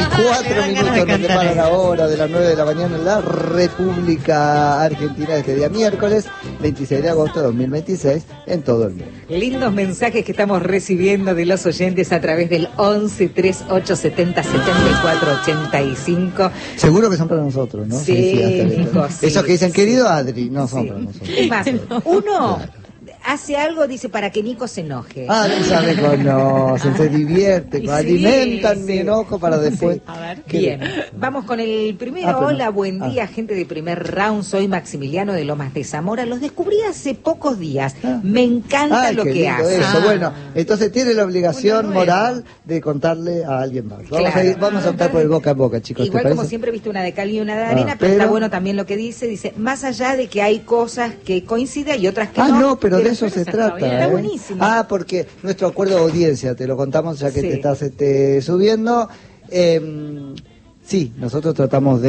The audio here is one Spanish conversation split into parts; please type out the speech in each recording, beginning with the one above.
4 minutos nos separan ahora de las 9 de la mañana en la República Argentina, este día miércoles 26 de agosto de 2026 en todo el mundo. Lindos mensajes que estamos recibiendo de los oyentes a través del 11 38 70 74 85. Seguro que son para nosotros, ¿no? Sí, hijo, sí. Esos que dicen, querido Adri, no son para nosotros. Es más, uno hace algo, dice, para que Nico se enoje. Ah, ya me conocen, se divierten, Sí, alimentan mi enojo para después. Sí. A ver, bien. Vamos con el primero. pero Hola, no. buen día, gente de Primer Round. Soy Maximiliano de Lomas de Zamora. Los descubrí hace pocos días. Me encanta lo qué que lindo hacen. eso. Bueno, entonces tiene la obligación moral de contarle a alguien más. Vamos a optar por el boca a boca, chicos. Igual, ¿te como parece? siempre, viste una de cal y una de arena, pero está bueno también lo que dice, más allá de que hay cosas que coinciden y otras que no. No, pero de eso se trata. Está buenísimo. Porque nuestro acuerdo de audiencia, te lo contamos ya que Sí. te estás subiendo. Sí, nosotros tratamos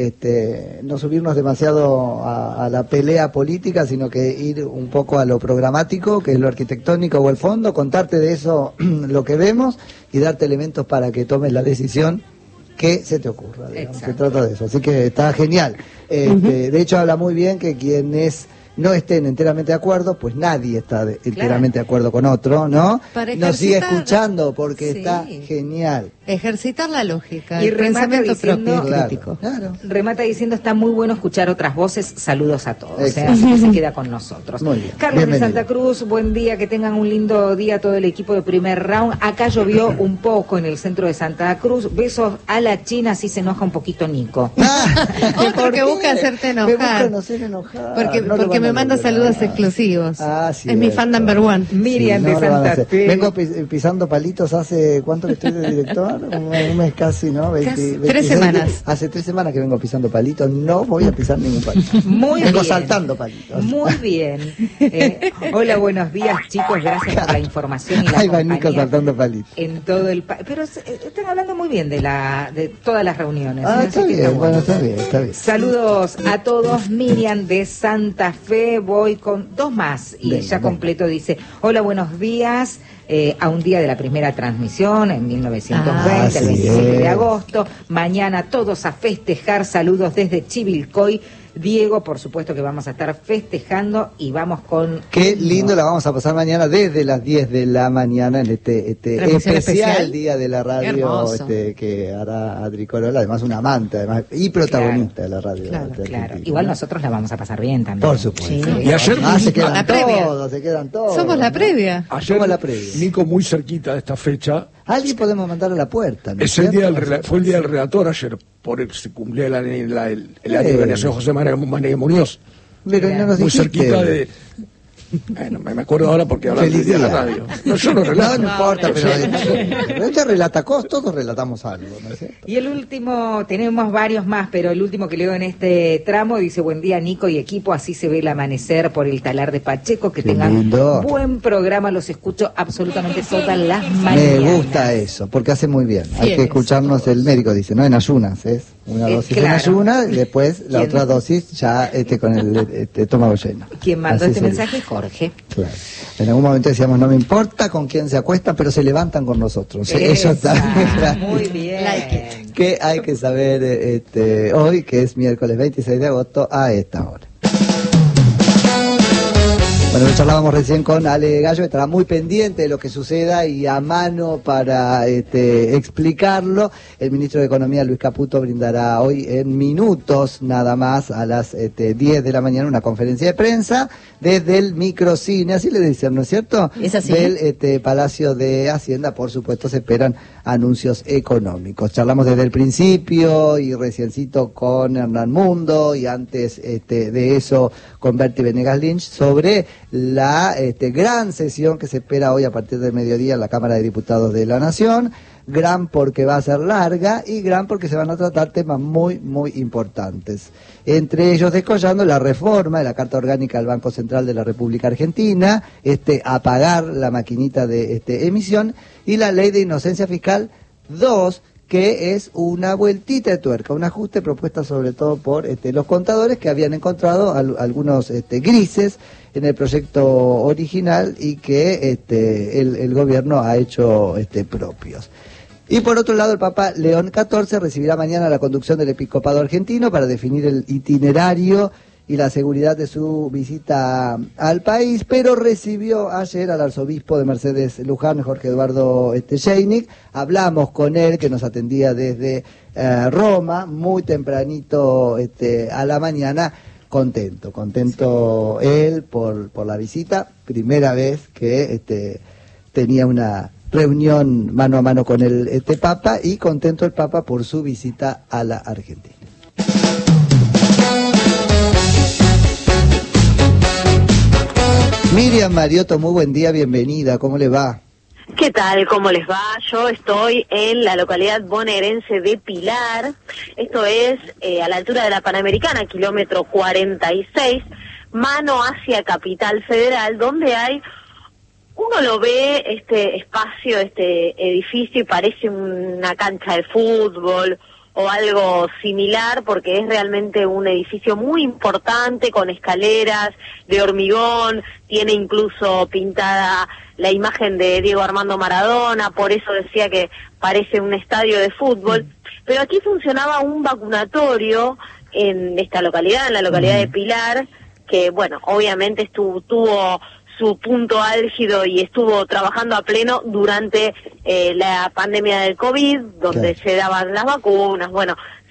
de no subirnos demasiado a la pelea política, sino que ir un poco a lo programático, que es lo arquitectónico o el fondo, contarte de eso lo que vemos y darte elementos para que tomes la decisión que se te ocurra. Se trata de eso, así que está genial. De hecho, habla muy bien que quienes no estén enteramente de acuerdo, pues nadie está enteramente de acuerdo con otro, ¿no? Nos sigue escuchando porque está genial. Ejercitar la lógica, Y el pensamiento propio crítico. Remata diciendo, está muy bueno escuchar otras voces, saludos a todos. Así que se queda con nosotros. Muy bien. Carlos Bienvenido. de Santa Cruz, buen día, que tengan un lindo día todo el equipo de Primer Round. Acá llovió un poco en el centro de Santa Cruz. Besos a la China, así se enoja un poquito Nico. Otro que busca hacerte Me buscan enojar. hacer enojar. Porque me manda saludos exclusivos. Sí, es mi fan number one. Miriam de no lo van a Santa hacer. Fe. Vengo pisando palitos hace, ¿cuánto que estoy de director? Un mes casi, ¿no? 3 semanas. Hace 3 semanas que vengo pisando palitos, no voy a pisar ningún palito. Muy vengo bien. saltando palitos. Muy bien. Hola, buenos días, chicos. Gracias por la información y la Ahí va Nico compañía saltando palitos. en todo el país. Pero están hablando muy bien de todas las reuniones. Está Así que bien, bueno. está bien, está bien. Saludos a todos. Miriam de Santa Fe. Voy con 2 más y ya completo. Dice, hola, buenos días. A un día de la primera transmisión en 1920, el 27 de agosto. Mañana todos a festejar. Saludos desde Chivilcoy. Diego, por supuesto que vamos a estar festejando y vamos con... Qué lindo la vamos a pasar mañana desde las 10 de la mañana en este especial día de la radio que hará Adri Corolla, además una amante además y protagonista de la radio. Claro. Igual nosotros la vamos a pasar bien también. Por supuesto. Sí. Y ayer se quedan todos. Somos la previa. Ayer, la previa. Nico, muy cerquita de esta fecha. Alguien podemos mandar a la puerta, ¿no? Fue el día del relator ayer, se cumplía el año de la nación José María Muñoz. Pero no nos muy dijiste. Cerquita de... Bueno, me acuerdo ahora porque hablan del día de la radio. No, yo no relato. No importa, pero ella relata cosas, todos relatamos algo, ¿no es cierto? Y el último, tenemos varios más, pero el último que leo en este tramo dice, buen día Nico y equipo, así se ve el amanecer por el talar de Pacheco, que tengan buen programa, los escucho absolutamente todas las mañanas. Me gusta eso, porque hace muy bien. Hay que escucharnos, el médico dice, no en ayunas, es una dosis en ayunas y después la otra dosis ya con el estómago lleno. ¿Quién mandó Así este sería. mensaje? Jorge. Claro. En algún momento decíamos, no me importa con quién se acuestan, pero se levantan con nosotros. Eso está muy bien. Que hay que saber hoy, que es miércoles 26 de agosto, a esta hora. Bueno, charlábamos recién con Ale Gallo, estará muy pendiente de lo que suceda y a mano para explicarlo. El ministro de Economía, Luis Caputo, brindará hoy en minutos nada más a las 10 de la mañana una conferencia de prensa desde el microcine, así le dicen, ¿no es cierto? Es así. Del Palacio de Hacienda, por supuesto, se esperan anuncios económicos. Charlamos desde el principio y reciencito con Hernán Mundo y antes de eso con Berti Venegas Lynch sobre la gran sesión que se espera hoy a partir del mediodía en la Cámara de Diputados de la Nación. Gran porque va a ser larga y gran porque se van a tratar temas muy, muy importantes. Entre ellos descollando la reforma de la Carta Orgánica del Banco Central de la República Argentina, apagar la maquinita de emisión y la Ley de Inocencia Fiscal 2, que es una vueltita de tuerca, un ajuste propuesta sobre todo por los contadores que habían encontrado algunos grises en el proyecto original y que el gobierno ha hecho propios. Y por otro lado, el Papa León XIV recibirá mañana la conducción del episcopado argentino para definir el itinerario y la seguridad de su visita al país, pero recibió ayer al arzobispo de Mercedes Luján, Jorge Eduardo Sheinick. Hablamos con él, que nos atendía desde Roma, muy tempranito a la mañana. Contento él por la visita, primera vez que tenía una reunión mano a mano con el Papa, y contento el Papa por su visita a la Argentina. Miriam Mariotto, muy buen día, bienvenida, ¿cómo le va? ¿Qué tal? ¿Cómo les va? Yo estoy en la localidad bonaerense de Pilar, esto es a la altura de la Panamericana, kilómetro 46, mano hacia Capital Federal, donde hay, uno lo ve, este espacio, este edificio, y parece una cancha de fútbol o algo similar, porque es realmente un edificio muy importante, con escaleras de hormigón, tiene incluso pintada la imagen de Diego Armando Maradona, por eso decía que parece un estadio de fútbol. Pero aquí funcionaba un vacunatorio en esta localidad, en la localidad de Pilar, que bueno, obviamente tuvo su punto álgido y estuvo trabajando a pleno durante la pandemia del COVID, donde se daban las vacunas, bueno,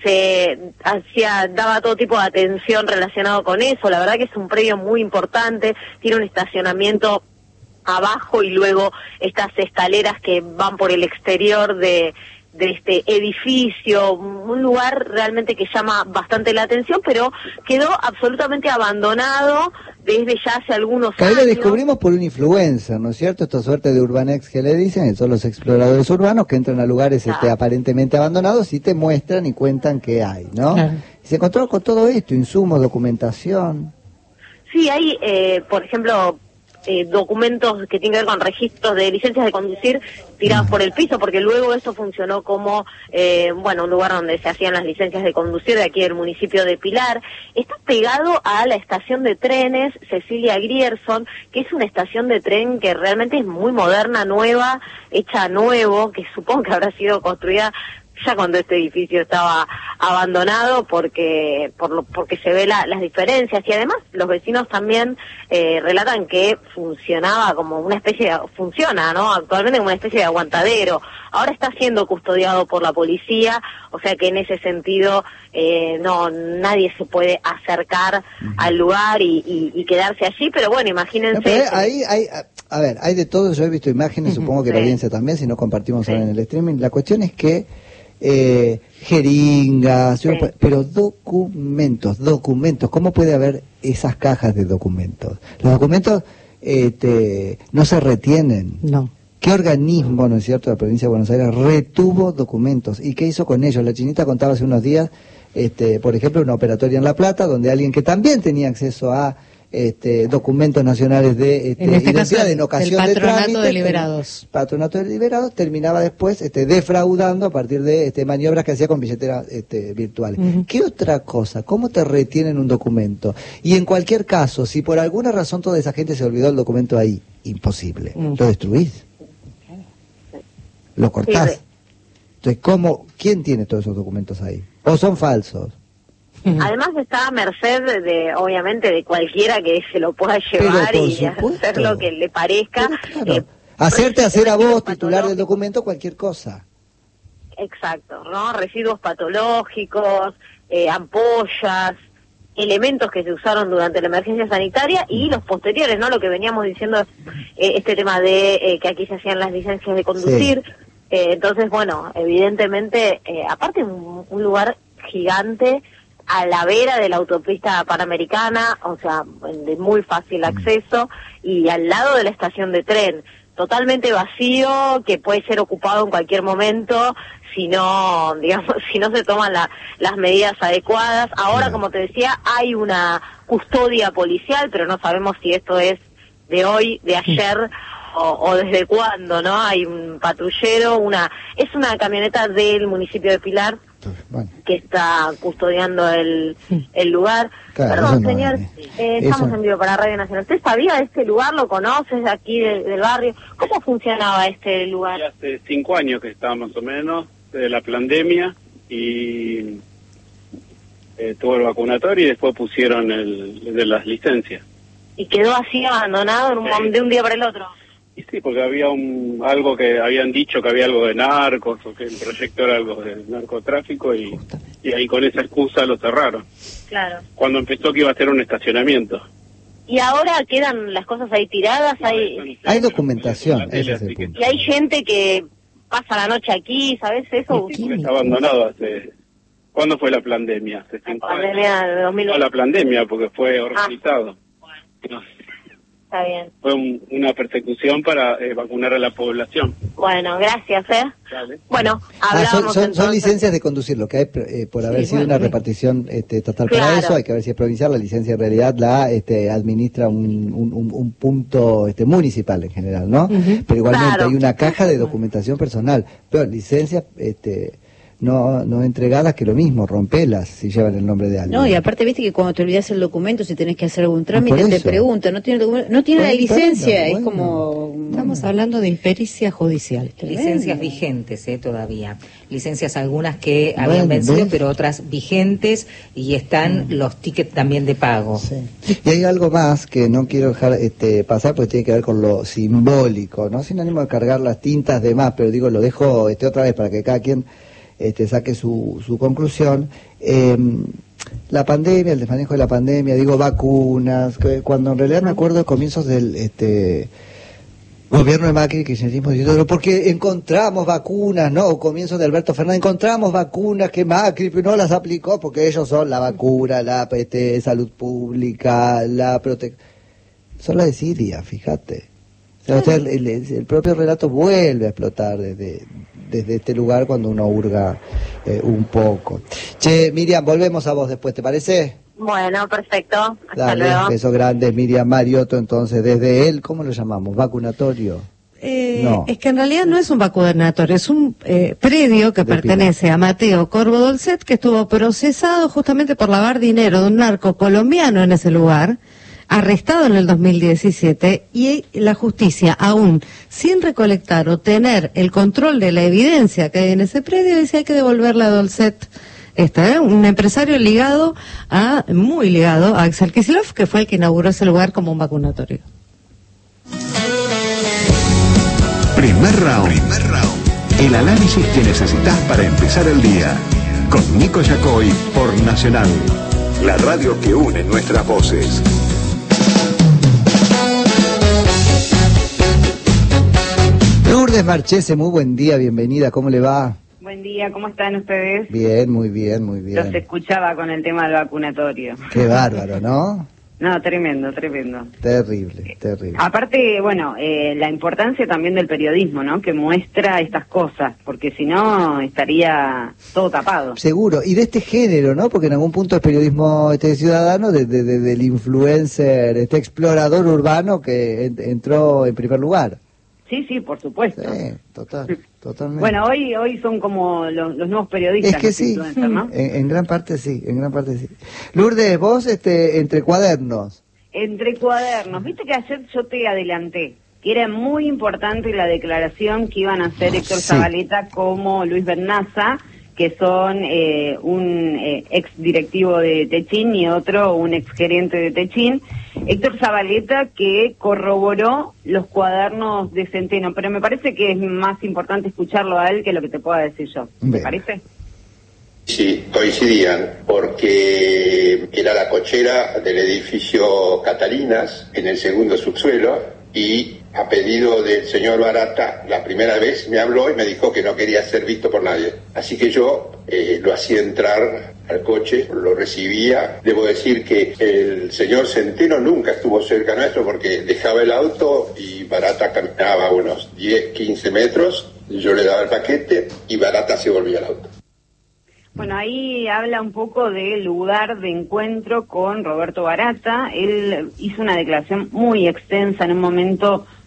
daba todo tipo de atención relacionado con eso. La verdad que es un predio muy importante, tiene un estacionamiento abajo y luego estas escaleras que van por el exterior de este edificio, un lugar realmente que llama bastante la atención, pero quedó absolutamente abandonado desde ya hace algunos años. Ahí lo descubrimos por un influencer, ¿no es cierto? Esta suerte de urbanex que le dicen, son los exploradores urbanos que entran a lugares aparentemente abandonados y te muestran y cuentan qué hay, ¿no? Claro. Y se encontró con todo esto, insumos, documentación. Sí, hay, por ejemplo, documentos que tienen que ver con registros de licencias de conducir tirados por el piso, porque luego esto funcionó como, un lugar donde se hacían las licencias de conducir de aquí del municipio de Pilar. Está pegado a la estación de trenes Cecilia Grierson, que es una estación de tren que realmente es muy moderna, nueva, hecha a nuevo, que supongo que habrá sido construida ya cuando este edificio estaba abandonado, porque se ve las diferencias, y además los vecinos también relatan que funcionaba como una especie funciona, ¿no? Actualmente como una especie de aguantadero. Ahora está siendo custodiado por la policía, o sea que en ese sentido nadie se puede acercar al lugar y quedarse allí, pero bueno, imagínense. Pero hay de todo, yo he visto imágenes, supongo que la audiencia también, si no compartimos ahora en el streaming. La cuestión es que jeringas, pero documentos, ¿cómo puede haber esas cajas de documentos? Los documentos no se retienen. No. ¿Qué organismo, no es cierto, de la provincia de Buenos Aires retuvo documentos? ¿Y qué hizo con ellos? La Chinita contaba hace unos días, por ejemplo, una operatoria en La Plata, donde alguien que también tenía acceso a documentos nacionales de en este identidad caso, en ocasión el de patronato trámite, de liberados. Patronato de liberados terminaba después defraudando a partir de maniobras que hacía con billeteras virtuales. ¿Qué otra cosa? ¿Cómo te retienen un documento? Y en cualquier caso, si por alguna razón toda esa gente se olvidó el documento ahí, imposible. Lo destruís. Lo cortás. Entonces, ¿quién tiene todos esos documentos ahí? ¿O son falsos? Además está a merced obviamente, de cualquiera que se lo pueda llevar y hacer lo que le parezca. Claro. Hacerte hacer a vos, titular del documento, cualquier cosa. Exacto, ¿no? Residuos patológicos, ampollas, elementos que se usaron durante la emergencia sanitaria y los posteriores, ¿no? Lo que veníamos diciendo, este tema de que aquí se hacían las licencias de conducir. Sí. Entonces, bueno, evidentemente, aparte un lugar gigante, a la vera de la autopista Panamericana, o sea, de muy fácil acceso, y al lado de la estación de tren, totalmente vacío, que puede ser ocupado en cualquier momento si no se toman las medidas adecuadas. Ahora, como te decía, hay una custodia policial, pero no sabemos si esto es de hoy, de ayer o desde cuándo, ¿no? Hay un patrullero, es una camioneta del municipio de Pilar, Bueno. que está custodiando el lugar. Claro, Perdón, no, señor, estamos eso... en vivo para Radio Nacional. ¿Usted sabía de este lugar? ¿Lo conoces de aquí del barrio? ¿Cómo funcionaba este lugar? Ya hace 5 años que está más o menos, de la pandemia, y tuvo el vacunatorio y después pusieron el de las licencias. ¿Y quedó así abandonado de un día para el otro? Y sí, porque había algo que habían dicho que había algo de narcos, o que el proyecto era algo de narcotráfico, y ahí con esa excusa lo cerraron. Claro. Cuando empezó que iba a ser un estacionamiento. ¿Y ahora quedan las cosas ahí tiradas? Hay documentación, ese es el punto. ¿Y hay gente que pasa la noche aquí, sabes eso? Sí, porque está abandonado hace... ¿Cuándo fue la pandemia? Hace 5 años. La pandemia de 2020. No, la pandemia, porque fue organizado. No. Está bien. Fue una persecución para vacunar a la población. Bueno, gracias, Dale. Bueno, hablábamos son licencias de conducir, lo que hay por haber sido una repartición total para eso, hay que ver si es provincial, la licencia en realidad la administra un punto municipal en general, ¿no? Pero igualmente hay una caja de documentación personal, pero licencias no entregadas, que lo mismo, rompelas si llevan el nombre de alguien. No, y aparte viste que cuando te olvidas el documento, si tenés que hacer algún trámite, te preguntan, no tiene la licencia, es como... Estamos hablando de impericia judicial. Licencias vigentes todavía. Licencias algunas que habían vencido, pero otras vigentes, y están los tickets también de pago. Sí. Y hay algo más que no quiero dejar pasar, porque tiene que ver con lo simbólico, ¿no? Sin ánimo de cargar las tintas de más, pero digo, lo dejo otra vez para que cada quien saque su conclusión. La pandemia, el desmanejo de la pandemia, digo vacunas, cuando en realidad me acuerdo de comienzos del gobierno de Macri, que kirchnerismo diciendo, porque encontramos vacunas, ¿no? O comienzos de Alberto Fernández, encontramos vacunas que Macri no las aplicó porque ellos son la vacuna, la salud pública, la protección. Son la de Siria, fíjate. O sea, el propio relato vuelve a explotar desde este lugar cuando uno hurga un poco. Che, Miriam, volvemos a vos después, ¿te parece? Bueno, perfecto. Hasta Dale, luego. beso grande, Miriam Mariotto, entonces, desde él, ¿cómo lo llamamos? ¿Vacunatorio? No. Es que en realidad no es un vacunatorio, es un predio que pertenece a Mateo Corvo Dolcet, que estuvo procesado justamente por lavar dinero de un narco colombiano en ese lugar, arrestado en el 2017, y la justicia, aún sin recolectar o tener el control de la evidencia que hay en ese predio, dice hay que devolverla a Dolcet. Un empresario muy ligado a Axel Kicillof, que fue el que inauguró ese lugar como un vacunatorio. Primer round. El análisis que necesitas para empezar el día. Con Nico Yacoy por Nacional. La radio que une nuestras voces. Lourdes Marchese, muy buen día, bienvenida, ¿cómo le va? Buen día, ¿cómo están ustedes? Bien, muy bien, muy bien. Los escuchaba con el tema del vacunatorio. Qué bárbaro, ¿no? No, tremendo. Terrible. Aparte, bueno, la importancia también del periodismo, ¿no? Que muestra estas cosas, porque si no estaría todo tapado. Seguro, y de este género, ¿no? Porque en algún punto el periodismo ciudadano, del influencer, explorador urbano que entró en primer lugar. Sí, por supuesto. Sí, totalmente. Bueno, hoy son como los nuevos periodistas. Es que sí, ¿no? en gran parte sí. Lourdes, vos entre cuadernos. Entre cuadernos, viste que ayer yo te adelanté que era muy importante la declaración que iban a hacer Héctor Zabaleta como Luis Bernaza, que son un ex directivo de Techín y otro un ex gerente de Techín. Héctor Zabaleta, que corroboró los cuadernos de Centeno, pero me parece que es más importante escucharlo a él que lo que te pueda decir yo. ¿Te parece? Sí, coincidían, porque era la cochera del edificio Catalinas, en el segundo subsuelo, y a pedido del señor Barata, la primera vez me habló y me dijo que no quería ser visto por nadie. Así que yo lo hacía entrar al coche, lo recibía. Debo decir que el señor Centeno nunca estuvo cerca nuestro porque dejaba el auto y Barata caminaba unos 10, 15 metros, yo le daba el paquete y Barata se volvía al auto. Bueno, ahí habla un poco del lugar de encuentro con Roberto Barata. Él hizo una declaración muy extensa en un momento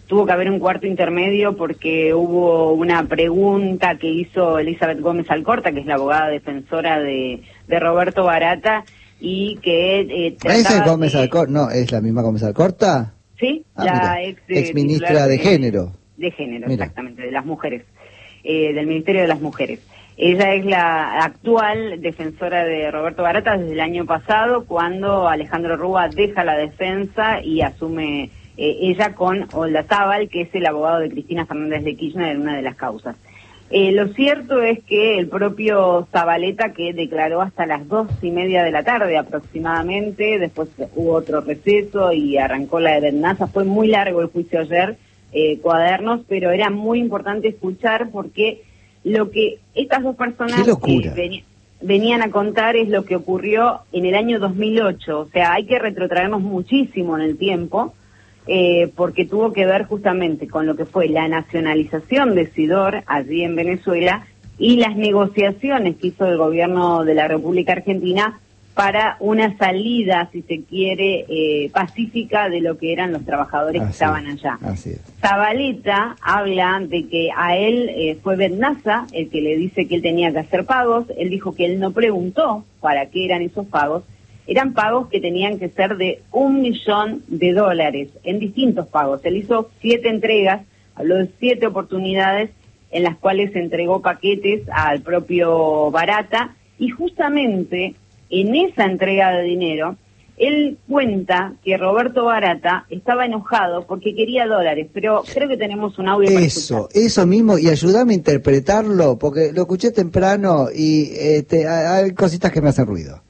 tuvo que haber un cuarto intermedio porque hubo una pregunta que hizo Elizabeth Gómez Alcorta, que es la abogada defensora de Roberto Barata, y que ¿Esa es Gómez Alcorta? No, ¿es la misma Gómez Alcorta? Sí, la ex ministra de Género. De Género, mira. Exactamente, de las mujeres, del Ministerio de las Mujeres. Ella es la actual defensora de Roberto Barata desde el año pasado, cuando Alejandro Rúa deja la defensa y asume ella con Oldazábal, que es el abogado de Cristina Fernández de Kirchner en una de las causas. Lo cierto es que el propio Zabaleta, que declaró hasta las 2:30 de la tarde aproximadamente, después hubo otro receso y arrancó la de Bernaza, fue muy largo el juicio ayer, cuadernos, pero era muy importante escuchar porque lo que estas dos personas venían a contar es lo que ocurrió en el año 2008, o sea, hay que retrotraernos muchísimo en el tiempo, porque tuvo que ver justamente con lo que fue la nacionalización de Sidor allí en Venezuela y las negociaciones que hizo el gobierno de la República Argentina para una salida, si se quiere, pacífica de lo que eran los trabajadores que estaban allá. Zabaleta habla de que a él fue Bernaza el que le dice que él tenía que hacer pagos. Él dijo que él no preguntó para qué eran esos pagos. Eran pagos que tenían que ser de $1 millón en distintos pagos. Él hizo 7 entregas, habló de 7 oportunidades en las cuales entregó paquetes al propio Barata, y justamente en esa entrega de dinero, él cuenta que Roberto Barata estaba enojado porque quería dólares, pero creo que tenemos un audio para escuchar. Eso mismo, y ayúdame a interpretarlo, porque lo escuché temprano y hay cositas que me hacen ruido.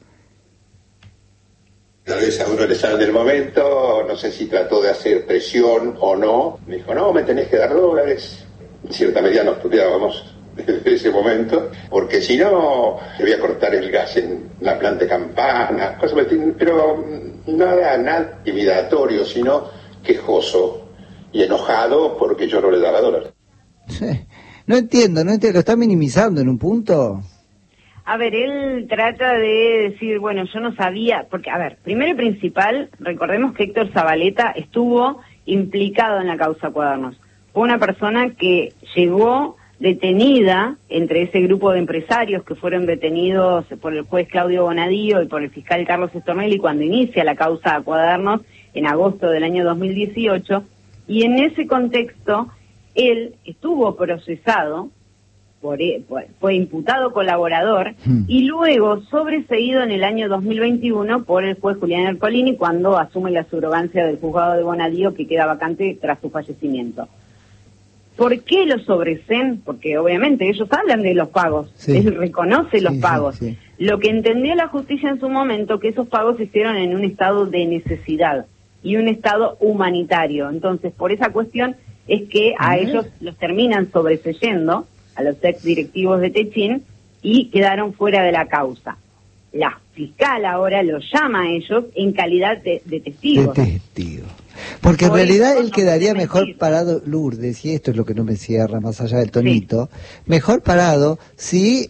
Tal vez a uno le sale del momento, no sé si trató de hacer presión o no. Me dijo, no, me tenés que dar dólares. En cierta medida nos tuteábamos desde ese momento, porque si no, le voy a cortar el gas en la planta de Campana, cosas, pero nada intimidatorio, sino quejoso y enojado porque yo no le daba dólares. No entiendo, ¿lo está minimizando en un punto? A ver, él trata de decir, bueno, yo no sabía, porque, a ver, primero y principal, recordemos que Héctor Zabaleta estuvo implicado en la causa Cuadernos. Fue una persona que llegó detenida entre ese grupo de empresarios que fueron detenidos por el juez Claudio Bonadío y por el fiscal Carlos Stornelli cuando inicia la causa Cuadernos en agosto del año 2018, y en ese contexto él estuvo procesado, fue imputado colaborador y luego sobreseído en el año 2021 por el juez Julián Ercolini cuando asume la subrogancia del juzgado de Bonadío, que queda vacante tras su fallecimiento. ¿Por qué lo sobreseen? Porque obviamente ellos hablan de los pagos, él reconoce los pagos. Lo que entendió la justicia en su momento, que esos pagos se hicieron en un estado de necesidad y un estado humanitario. Entonces, por esa cuestión es que a ellos los terminan sobreseyendo, a los ex directivos de Techín, y quedaron fuera de la causa. La fiscal ahora los llama a ellos en calidad de testigos. Porque en realidad él quedaría mejor parado, Lourdes, y esto es lo que no me cierra más allá del tonito, mejor parado si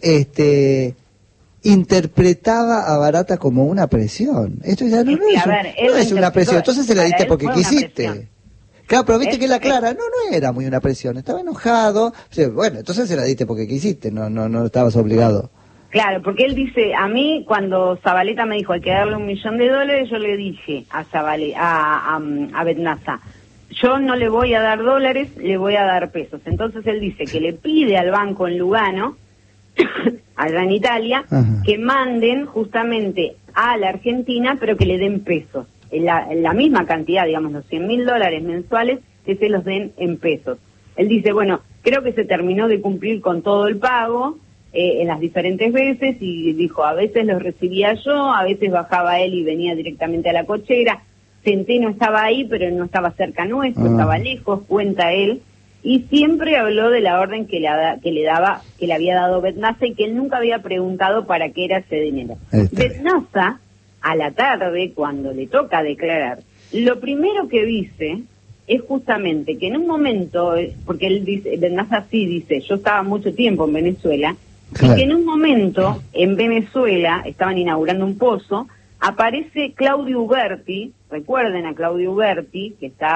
interpretaba a Barata como una presión. Esto ya no es una presión, entonces se la diste porque quisiste. Claro, pero viste que él aclara, no era muy una presión, estaba enojado, bueno, entonces se la diste porque quisiste, no estabas obligado. Claro, porque él dice, a mí cuando Zabaleta me dijo hay que darle $1 millón, yo le dije a Bernaza, yo no le voy a dar dólares, le voy a dar pesos. Entonces él dice que le pide al banco en Lugano, allá en Italia, que manden justamente a la Argentina, pero que le den pesos. La misma cantidad, digamos, los $100.000 mensuales, que se los den en pesos. Él dice, bueno, creo que se terminó de cumplir con todo el pago en las diferentes veces, y dijo, a veces los recibía yo, a veces bajaba él y venía directamente a la cochera. Centeno estaba ahí, pero no estaba cerca nuestro, estaba lejos, cuenta él, y siempre habló de la orden que le había dado Bernaza y que él nunca había preguntado para qué era ese dinero. Bernaza, a la tarde, cuando le toca declarar, lo primero que dice es justamente que en un momento, porque él dice, Bernaza sí dice, yo estaba mucho tiempo en Venezuela, y que en un momento en Venezuela estaban inaugurando un pozo, aparece Claudio Uberti, recuerden a Claudio Uberti, que está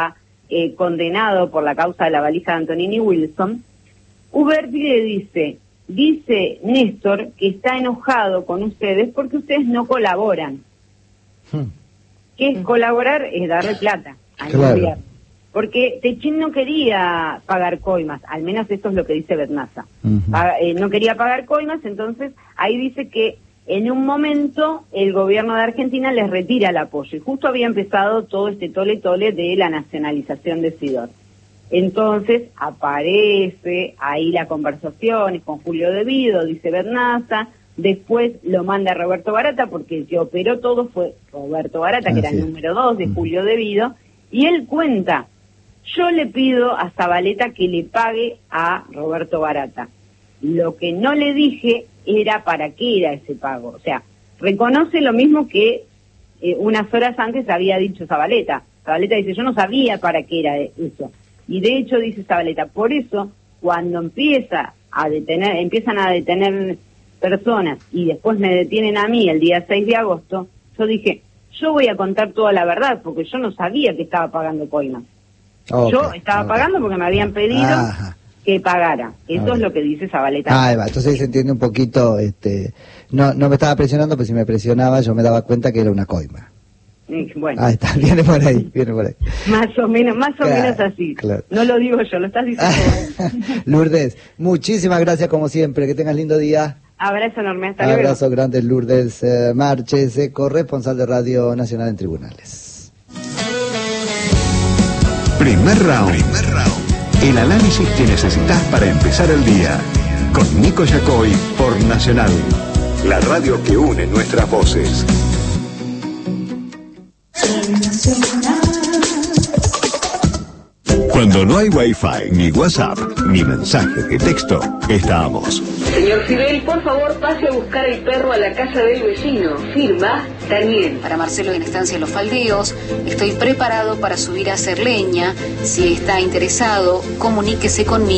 condenado por la causa de la valija de Antonini Wilson, Uberti le dice Néstor que está enojado con ustedes porque ustedes no colaboran. ¿Qué es colaborar? Es darle plata al gobierno. Porque Techín no quería pagar coimas, al menos esto es lo que dice Bernaza. No quería pagar coimas, entonces ahí dice que en un momento el gobierno de Argentina les retira el apoyo. Y justo había empezado todo este tole-tole de la nacionalización de Sidor. Entonces aparece ahí la conversación con Julio De Vido, dice Bernaza. Después lo manda Roberto Barata, porque el que operó todo fue Roberto Barata, que era el número 2 de Julio De Vido. Y él cuenta: yo le pido a Zabaleta que le pague a Roberto Barata. Lo que no le dije era para qué era ese pago. O sea, reconoce lo mismo que unas horas antes había dicho Zabaleta. Zabaleta dice: yo no sabía para qué era eso. Y de hecho, dice Zabaleta, por eso cuando empiezan a detener personas y después me detienen a mí el día 6 de agosto, yo dije: yo voy a contar toda la verdad, porque yo no sabía que estaba pagando coimas. Yo estaba pagando porque me habían pedido que pagara. Eso es lo que dice Zabaleta. Entonces ahí se entiende un poquito, no me estaba presionando, pero si me presionaba yo me daba cuenta que era una coima. Bueno. Ahí está, viene por ahí. Más o menos así. Claro. No lo digo yo, lo estás diciendo vos. Lourdes, muchísimas gracias como siempre, que tengas lindo día. Abrazo enorme, hasta luego. Abrazo grande, Lourdes Marches, corresponsal de Radio Nacional en Tribunales. Primer round. El análisis que necesitas para empezar el día. Con Nico Yacoy por Nacional, la radio que une nuestras voces. Cuando no hay Wi-Fi, ni WhatsApp, ni mensaje de texto, estamos. Señor Fidel, por favor, pase a buscar el perro a la casa del vecino. Firma Daniel. Para Marcelo en Estancia Los Faldeos, estoy preparado para subir a hacer leña. Si está interesado, comuníquese conmigo.